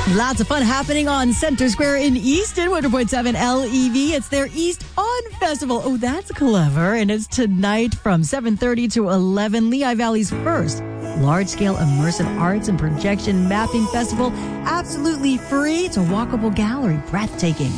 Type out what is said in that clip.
Lots of fun happening on Center Square in Easton, 100.7 LEV. It's their East On Festival. Oh, that's clever. And it's tonight from 7:30 to 11. Lehigh Valley's first large-scale immersive arts and projection mapping festival. Absolutely free. It's a walkable gallery. Breathtaking.